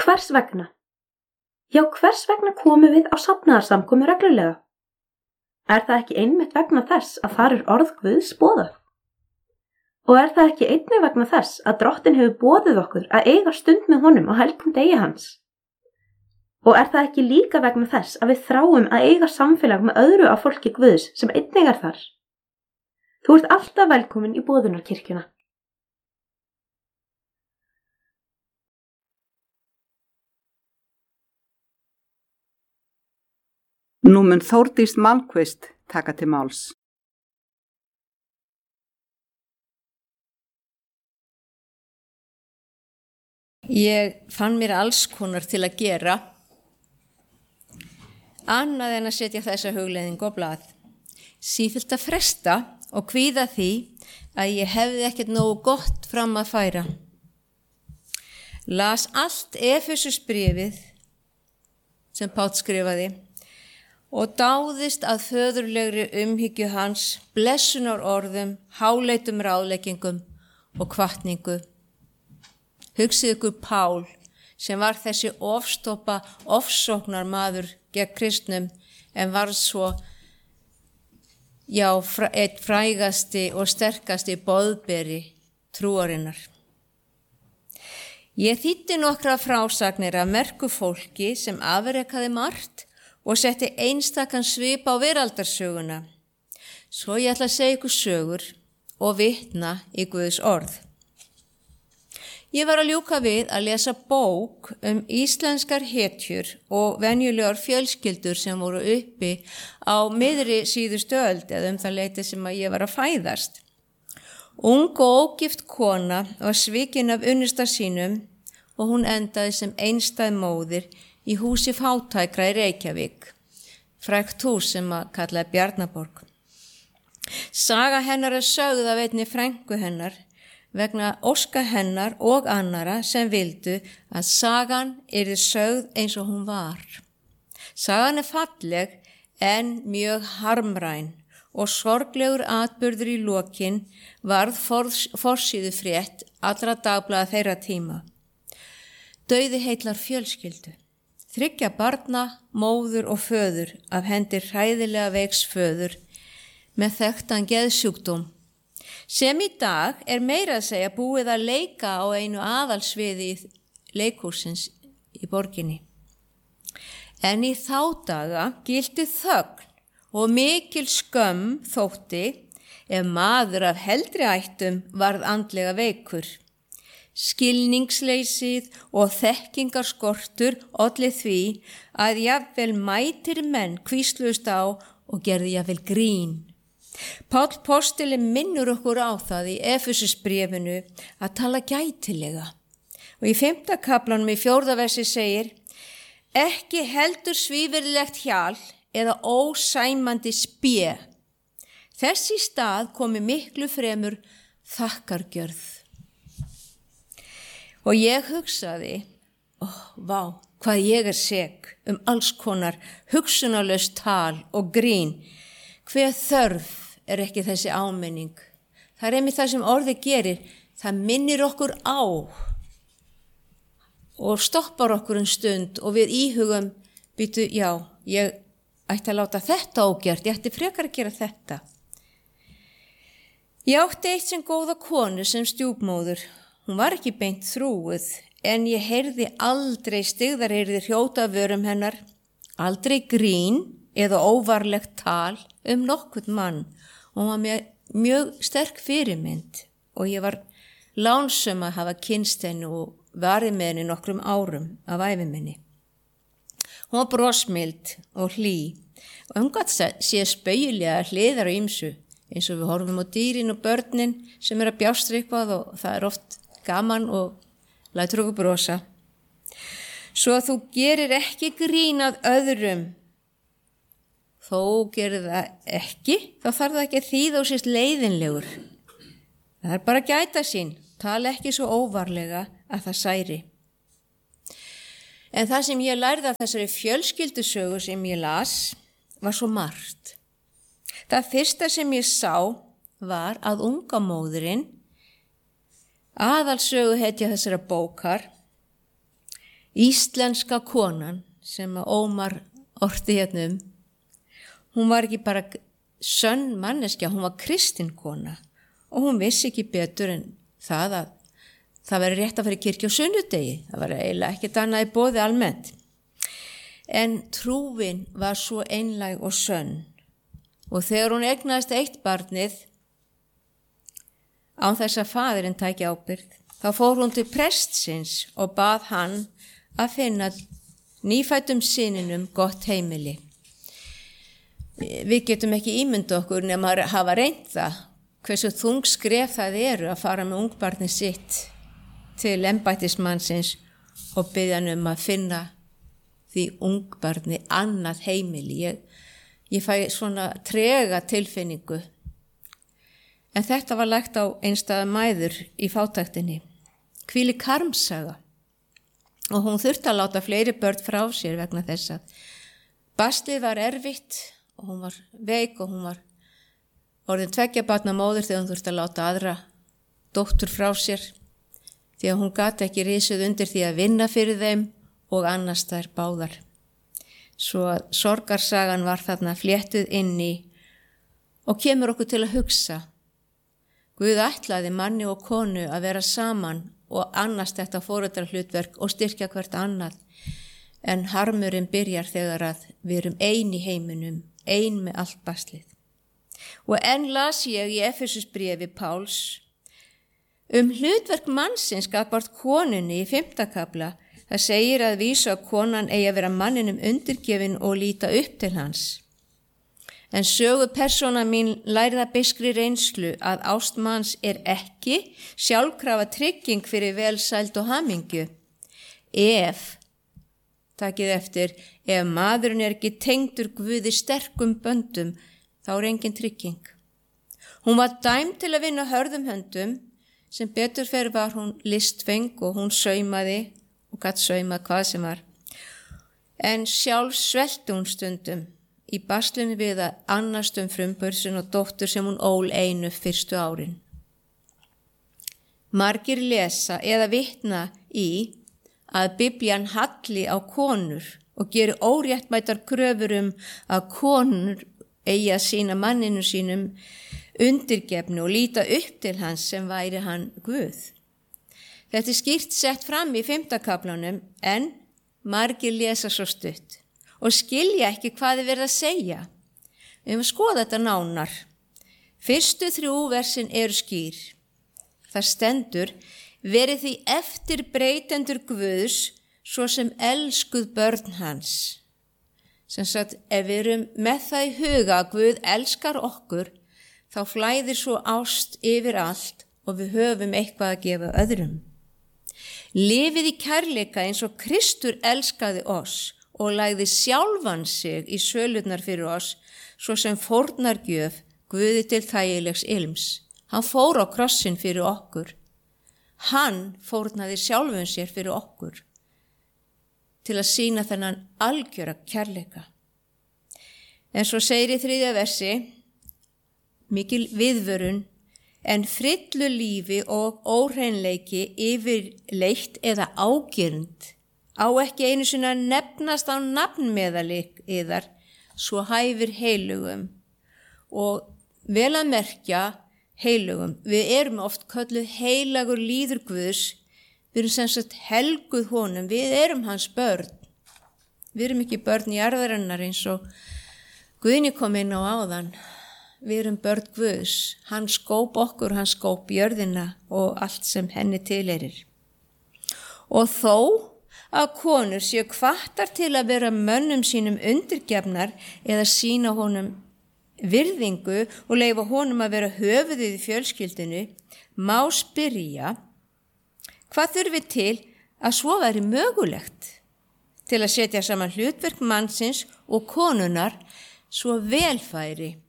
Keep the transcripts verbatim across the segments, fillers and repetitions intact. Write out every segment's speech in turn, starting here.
hvers vegna? Já, hvers vegna komum við á safnaðarsamkomu reglulega? Er það ekki einmitt vegna þess að þar er orð Guðs boðað? Og er það ekki einnig vegna þess að Drottinn hefur boðið okkur að eiga stund með honum á helgum degi hans? Og er það ekki líka vegna þess að við þráum að eiga samfélag með öðru af fólki Guðs sem einnig er þar? Þú ert alltaf velkomin í boðunarkirkjuna. Nú mun Þórdís Malmquist taka til máls. Ég fann mér alls konar til að gera, annað en að setja þessa hugleiðingu á blað. Sífellt að fresta og kvíða því að ég hefði ekkert nógu gott fram að færa. Las allt Efesusbréfið sem Páll skrifaði og dáðist að föðurlegri umhyggju hans, blessunar orðum, háleitum ráðleggingum og hvatningu. Hugsið ykkur Pál sem var þessi ofstoppa, ofsóknar maður gegn kristnum en var svo, já, eitt frægasti og sterkasti boðberi trúarinnar. Ég þýddi nokkra frásagnir af merku fólki sem afrekaði margt og setti einstakan svip á veraldarsöguna. Svo ég ætla að segja ykkur sögur og vitna í Guðs orð. Ég var að ljúka við að lesa bók um íslenskar hetjur og venjulegar fjölskyldur sem voru uppi á miðri síðustu öld eða um það leyti sem að ég var að fæðast. Ung og ógift kona var svikin af unnusta sínum og hún endaði sem einstæð móðir í húsi fátækra í Reykjavík, frægt hús sem að kallaði Bjarnaborg. Saga hennar er sögð af einni frænku hennar vegna óska hennar og annara sem vildu að sagan yrði sögð eins og hún var. Sagan er falleg en mjög harmræn og sorglegur atburður í lokin varð forsíðu frétt allra dagblaða þeirra tíma. Dauði heillar fjölskyldu. Þriggja barna, móður og föður af hendi hræðilega veiks föður með þekktan geðsjúkdóm sem í dag er meira að segja búið að leika á einu aðalsviði leikhúsins í borginni. En í þá daga gilti þögn og mikil skömm þótti ef maður af heldri ættum varð andlega veikur. Skilningsleysið og þekkingarskortur olli því að jafnvel mætir menn hvísluðust á og gerði jafnvel grín. Páll postuli minnur okkur á það í Efesusbréfinu að tala gætilega. Og í fimmta kaflanum í fjórða versi segir: ekki heldur svívirðilegt hjal eða ósæmandi spé. Þess í stað komi miklu fremur þakkargjörð. Og ég hugsaði, ó, oh, vá, hvað ég er sek um alls konar hugsunarlaust tal og grín. Hver þörf er ekki þessi áminning. Það er einmitt það sem orðið gerir. Það minnir okkur á og stoppar okkur en stund og við íhugum, býtu, já, ég ætti að láta þetta ógjert, ég ætti frekar að gera þetta. Ég átti eitt sem góða konu sem stjúpmóður. Hún var ekki beint þrúið, en ég heyrði aldrei styggðarheyrði hrjóta vörum hennar, aldrei grín eða óvarlegt tal um nokkurn mann. Hún var mjög, mjög sterk fyrirmynd og ég var lánsum að hafa kynst henni og varið með henni nokkrum árum af ævi minni. Hún var brosmild og hlý og hún gat sé spaugilega hliðar á ýmsu eins og við horfum á dýrin og börnin sem er að bjástra eitthvað og það er oft gaman og lætur okkur brosa. Svo að þú gerir ekki grín að öðrum, þó gerir það ekki, þá þarf það ekki að þýða og sést leiðinlegur. Það er bara að gæta sín, tala ekki svo óvarlega að það særi. En það sem ég lærði af þessari fjölskyldusögu sem ég las var svo margt. Það fyrsta sem ég sá var að unga móðirin, aðalsöguhetja þessara bókar, íslenska konan sem að Ómar orti hérna um, hún var ekki bara sönn manneskja, hún var kristin kona og hún vissi ekki betur en það að það væri rétt að fara í kirkju á sunnudegi. Það var eiginlega ekkert annað í boði almennt. En trúin var svo einlæg og sönn og þegar hún eignaðist eitt barnið án þess að faðirinn tæki ábyrgð, þá fór hún til prestsins og bað hann að finna nýfættum syninum gott heimili. Við getum ekki ímynda okkur nema að hafa reynt það, hversu þung skref það eru að fara með ungbarnið sitt til embættismannsins og biðja hann um að finna því ungbarni annað heimili. Ég, ég fæ svona trega tilfinningu. En þetta var lagt á einstæða mæður í fátæktinni. Hvílík harmsaga. Og hún þurfti að láta fleiri börn frá sér vegna þess að baslið var erfitt og hún var veik og hún var orðin tveggja barna móðir þegar hún þurfti að láta aðra dóttur frá sér því að hún gat ekki risið undir því að vinna fyrir þeim og annast þær báðar. Svo að sorgarsagan var þarna fléttuð inn í og kemur okkur til að hugsa. Guð ætlaði manni og konu að vera saman og annast þetta foreldrahlutverk og styrkja hvert annað. En harmurinn byrjar þegar að við erum ein í heiminum, ein með allt baslið. Og enn las ég í Efesusbréfi Páls um hlutverk mannsins gagnvart konunni í fimmta kafla. Það segir að vísu að konan eigi að vera manninum undirgefin og líta upp til hans. En sögu persóna mín lærða beiskri reynslu að ást manns er ekki sjálfkrafa trygging fyrir velsæld og hamingju. Ef, takið eftir, ef maðurinn er ekki tengdur Guði sterkum böndum, þá er engin trygging. Hún var dæmd til að vinna hörðum höndum, sem betur fer var hún listfeng og hún saumaði og gat saumað hvað sem var. En sjálf svelti hún stundum í baslinu við að annast um frumbörsun og dóttur sem hún ól einu fyrstu árin. Margir lesa eða vitna í að Biblían halli á konur og geri óréttmætar kröfur um að konur eigi að sýna manninu sínum undirgefni og líta upp til hans sem væri hann Guð. Þetta er skýrt sett fram í fimmta kaflanum en margir lesa svo stutt og skilja ekki hvað þið verið að segja. Við höfum skoðað þetta nánar. Fyrstu þrjú versin eru skýr. Það stendur, verið því eftirbreytendur Guðs svo sem elskuð börn hans. Sem sagt, ef við erum með það í huga að Guð elskar okkur, þá flæðir svo ást yfir allt og við höfum eitthvað að gefa öðrum. Lifið í kærleika eins og Kristur elskaði oss og lagði sjálfan sig í sölurnar fyrir oss, svo sem fórnargjöf Guði til þægilegs ilms. Hann fór á krossin fyrir okkur. Hann fórnaði sjálfum sér fyrir okkur til að sýna þennan algjöra kærleika. En svo segir í þriðja versi, mikil viðvörun, en frillu lífi og óhreinleiki yfirleitt eða ágirnd á ekki einu sinni að nefnast á nafnmeðalik yðar, svo hæfir heilugum. Og vel að merkja heilugum, við erum oft kölluð heilagur líður Guðs, við erum sem sagt helguð honum, við erum hans börn. Við erum ekki börn í jarðarinnar eins og Guðni kom inn á áðan. Við erum börn Guðs, hann skóp okkur, hann skóp jörðina og allt sem henni tilheyrir. Og þó að konur séu hvattar til að vera mönnum sínum undirgefnar eða sýna honum virðingu og leyfa honum að vera höfuðið í fjölskyldinu, má spyrja hvað þurfi til að svo væri mögulegt til að setja saman hlutverk mannsins og konunar svo velfæri.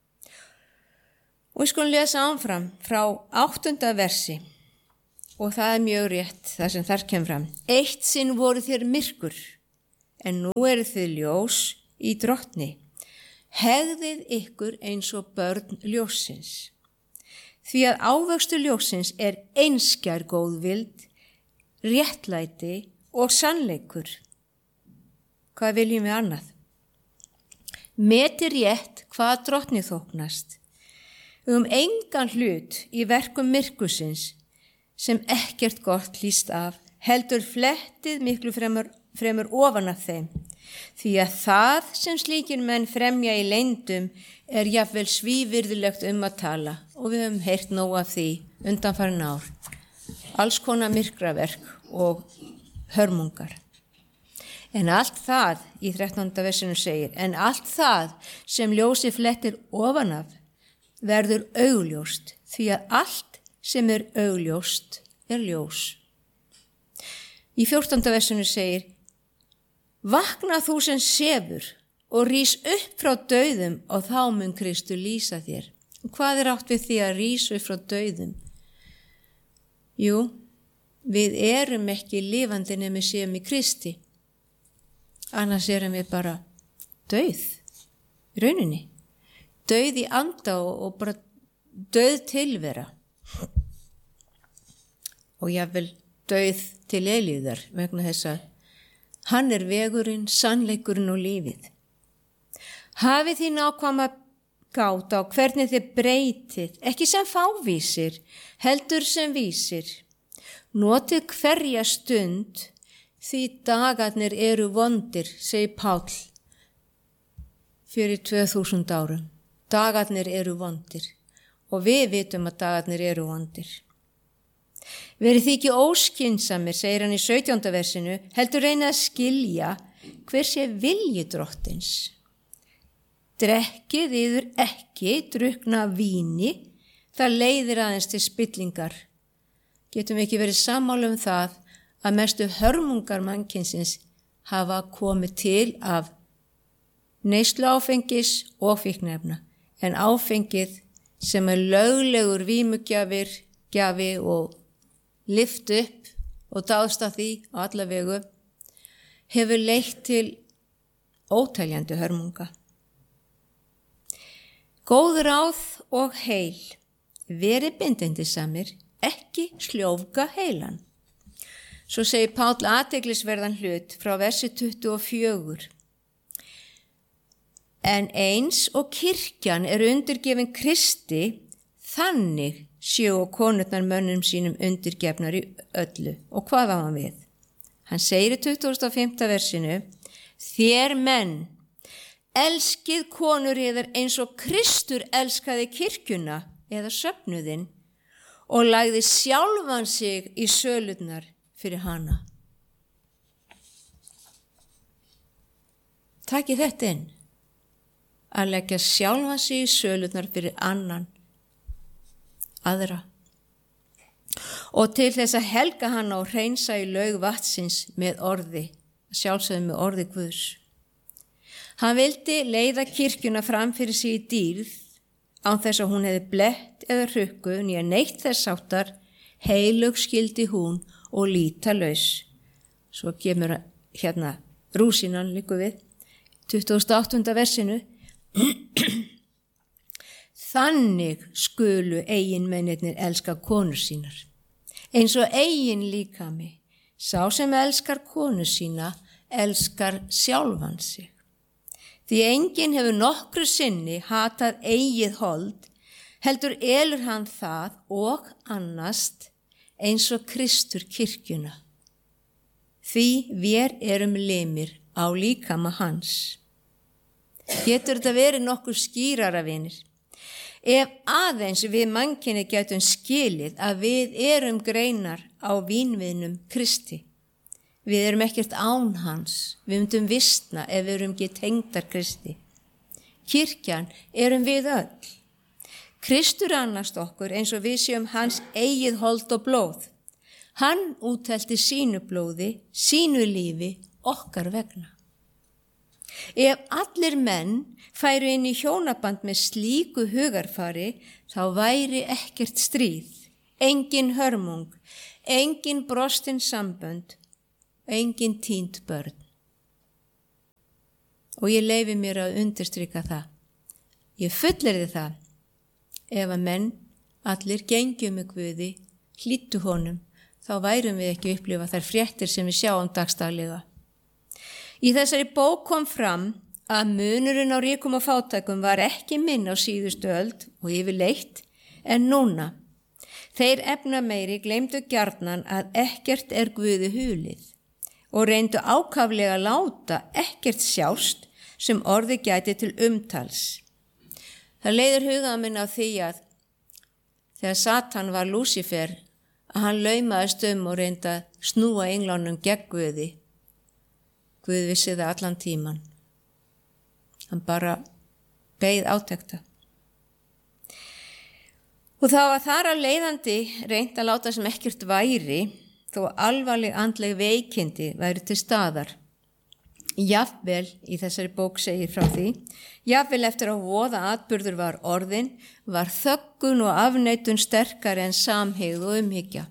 Og við skulum lesa áfram frá áttunda versi og það er mjög rétt það sem þar kemur fram. Eitt sinn voru þér myrkur, en nú eru þið ljós í drottni. Hegðið ykkur eins og börn ljósins. Því að ávöxtur ljósins er einskær góðvild, réttlæti og sannleikur. Hvað viljum við annað? Meti rétt hvað drottni þóknast. Um engan hlut í verkum myrkusins sem ekkert gott hlýst af, heldur flettið miklu fremur, fremur ofan af þeim. Því að það sem slíkir menn fremja í leyndum er jafnvel svívirðilegt um að tala og við höfum heyrt nóg af því undanfarin ár. Alls konar myrkraverk og hörmungar. En allt það, í þrettánda versinu segir, en allt það sem ljósi flettir ofan af verður augljóst, því að allt sem er augljóst er ljós. Í fjórtánda versinu segir, vakna þú sem sefur og rís upp frá dauðum og þá mun Kristur lýsa þér. Hvað er átt við því að rísa upp frá dauðum? Jú, við erum ekki lifandi nema við séum í Kristi. Annars erum við bara dauð í rauninni. Dauð í anda og, og bara dauð tilvera. Og jafnvel dauð til eilíðar vegna þess að hann er vegurinn, sannleikurinn og lífið. Hafið því nákvæma gát á hvernig þið breytið, ekki sem fávísir, heldur sem vísir. Notið hverja stund, því dagarnir eru vondir, segir Páll fyrir tvö þúsund árum. Dagarnir eru vondir og við vitum að dagarnir eru vondir. Verið þið ekki óskynsamir, segir hann í sautjánda versinu, heldur reyna að skilja hver sé vilji drottins. Drekkið yður ekki drukna víni, það leiðir aðeins til spillingar. Getum ekki verið sammála um það að mestu hörmungar mannkynsins hafa komið til af neyslu áfengis og fíkniefna, en áfengið sem er löglegur vímugjafir, gjafi og lyft upp og dáðst að því á alla vegu, hefur leitt til óteljandi hörmunga. Góð ráð og heil, verið bindindisamir, ekki sljófga heilan. Svo segir Páll athyglisverðan hlut frá versi tuttugu og fjögur. En eins og kirkjan er undirgefin Kristi, þannig séu og konurnar mönnum sínum undirgefnar í öllu. Og hvað var hann við? Hann segir í tuttugasta og fimmta versinu, þér menn, elskið konur yðar eins og Kristur elskaði kirkjuna eða söfnuðinn og lagði sjálfan sig í sölurnar fyrir hana. Takið þetta inn, að leggja sjálfan sig í sölurnar fyrir annan, aðra. Og til þess að helga hana og hreinsa í laug vatsins með orði, sjálfsögðu með orði Guðs. Hann vildi leiða kirkjuna fram fyrir sig í dýrð, án þess að hún hefði blett eða hrukku, nýja neitt þess áttar, heilug skildi hún og lítalaus. Svo kemur hérna rúsínan líku við, tuttugasta og áttunda versinu. Þannig skulu eiginmennirnir elska konur sínar. Eins og eigin líkami, sá sem elskar konu sína, elskar sjálfan sig. Því enginn hefur nokkru sinni hatað eigið hold, heldur elur hann það og annast eins og Kristur kirkjuna. Því við erum limir á líkama hans. Getur þetta verið nokkuð skýrara, vinir? Ef aðeins við mannkynið getum skilið að við erum greinar á vínviðnum Kristi. Við erum ekkert án hans, við myndum vistna ef við erum ekki tengdar Kristi. Kirkjan erum við öll. Kristur annast okkur eins og við séum hans eigið hold og blóð. Hann úthelti sínu blóði, sínu lífi, okkar vegna. Ef allir menn færu inn í hjónaband með slíku hugarfari, þá væri ekkert stríð, engin hörmung, engin brostin sambönd, engin týnd börn. Og ég leyfi mér að undirstrika það. Ég fullyrði það. Ef að menn allir gengju með Guði, hlýddu honum, þá værum við ekki upplifa þær fréttir sem við sjáum dagstaglega. Í þessari bók kom fram að munurinn á ríkum og fátækum var ekki minn á síðustu öld og yfirleitt en núna. Þeir efnameiri gleymdu gjarnan að ekkert er Guði hulið og reyndu ákaflega láta ekkert sjást sem orði gæti til umtals. Það leiðir huga minn á því að þegar Satan var Lúsífer að hann laumaðist um og reyndi að snúa englunum gegn Guði. Guð vissi það allan tíman. Hann bara beið átekta. Og það var þar af leiðandi reynt að láta sem ekkert væri þó alvarleg andleg veikindi væri til staðar. Jafnvel, í þessari bók segir frá því, jafnvel eftir að voða atburður var orðin, var þöggun og afneitun sterkari en samhygð og umhyggja.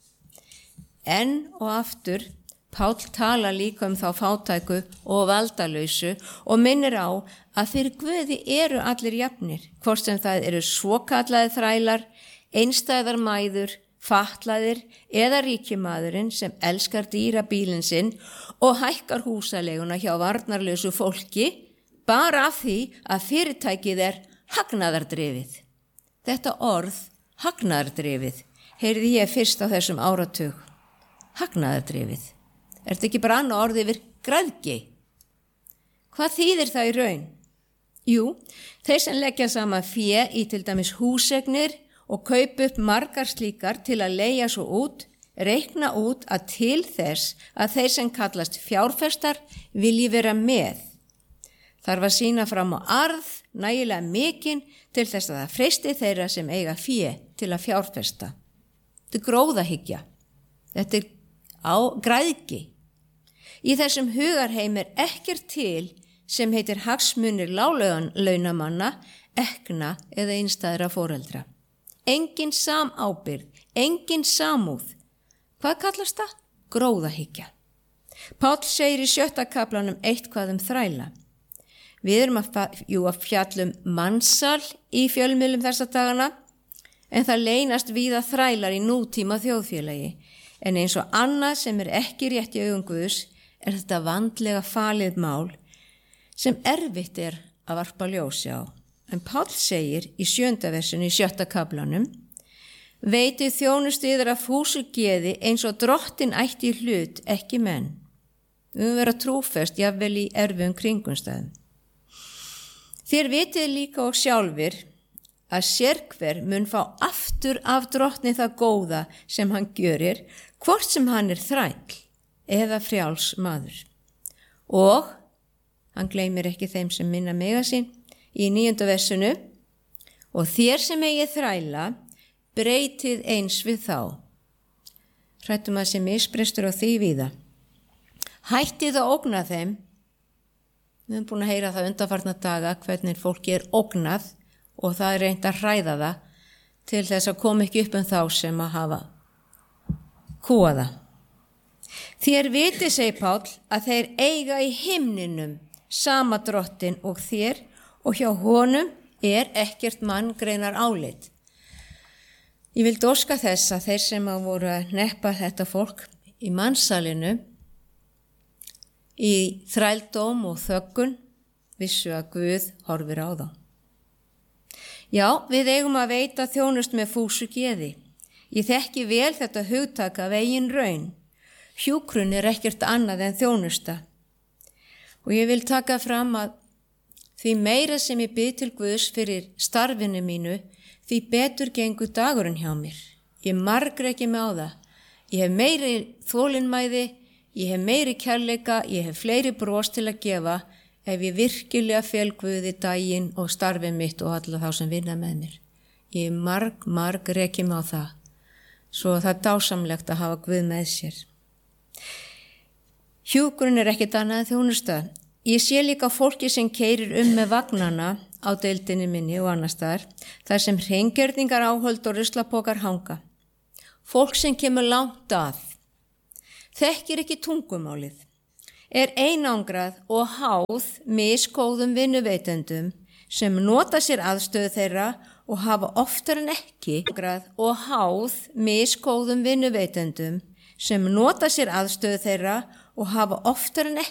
Enn og aftur, Páll tala líka um þá fátæku og valdalausu og minnir á að fyrir Guði eru allir jafnir, hvort sem það eru svokallaði þrælar, einstæðar mæður, fatlaðir eða ríkimaðurinn sem elskar dýrabílinn sinn og hækkar húsaleguna hjá varnarlausu fólki bara af því að fyrirtækið er hagnaðardrifið. Þetta orð, hagnaðardrifið, heyrði ég fyrst á þessum áratug. Hagnaðardrifið. Er þetta ekki bara annað orð yfir græðgi? Hvað þýðir það í raun? Jú, þeir sem leggja saman fé í til dæmis húsegnir og kaupa upp margar slíkar til að leigja svo út, reikna út að til þess að þeir sem kallast fjárfestar vilji vera með. Þarf að sýna fram á arð nægilega mikinn til þess að það freisti þeirra sem eiga fé til að fjárfesta. Þetta er gróðahyggja. Þetta er á græðgi. Í þessum hugarheim er ekkert til sem heitir hagsmunir láglaunamanna, ekna eða einstæðra foreldra. Engin samábyrgð, engin samúð. Hvað kallast það? Gróðahyggja. Páll segir í sjötta kaflanum eitthvað um þræla. Við erum að, jú, að fjallum mansal í fjölmiðlum þessa dagana, en það leynast víða þrælar í nútíma þjóðfélagi. En eins og annað sem er ekki rétt í augum Guðs er þetta vandlega falið mál sem erfitt er að varpa ljósi á. En Páll segir í sjönda versinu í sjötta kaflanum: veitið þjónustu yður af fúsu geði eins og drottin ætti í hlut, ekki menn. Við höfum verið trúfest jafnvel í erfum kringumstæðum. Þér vitið líka og sjálfir að sérhver mun fá aftur af drottni það góða sem hann gjörir, hvort sem hann er þræll eða frjáls maður. Og hann gleymir ekki þeim sem minna mega sín í níunda versinu: og þér sem eigið þræla, breytið eins við þá. Hrættum að sé misbrestur á því víða. Hættið að ógna þeim. Við höfum búin að heyra það undanfarna daga hvernig fólki er ógnað og það er reynt að hræða það til þess að koma ekki upp um þá sem að hafa kúað það. Þér vitið, segir Páll, að þeir eiga í himninum sama drottin og þér og hjá honum er ekkert manngreinar álit. Ég vildi óska þess að þeir sem að voru að neppa þetta fólk í mannsalinu í þrældóm og þöggun vissu að Guð horfir á þá. Já, við eigum að veita þjónust með fúsu geði. Ég þekki vel þetta hugtak af eigin raun. Hjúkrun er ekkert annað en þjónusta. Og ég vil taka fram að því meira sem ég bið til Guðs fyrir starfinu mínu, því betur gengur dagurinn hjá mér. Ég margreki mig á það. Ég hef meiri þolinmæði, ég hef meiri kærleika, ég hef fleiri bros til að gefa ef ég virkilega fel Guði daginn og starfið mitt og alla þá sem vinna með mér. Ég marg, marg reki mig á það. Svo það er dásamlegt að hafa Guð með sér. Hjúkrun er ekkert annað en þjónusta. Ég sé líka fólki sem keyrir um með vagnana á deildinni minni og annars staðar, þar sem hreingerningar, áhöld og ruslapokar hanga. Fólk sem kemur langt að, þekkir ekki tungumálið, er einangrað og háð misgóðum vinnuveitendum sem nota sér aðstöðu þeirra og hafa oftar en ekki og háð misgóðum vinnuveitendum sem nota sér aðstöðu þeirra og hafa oftar en ekki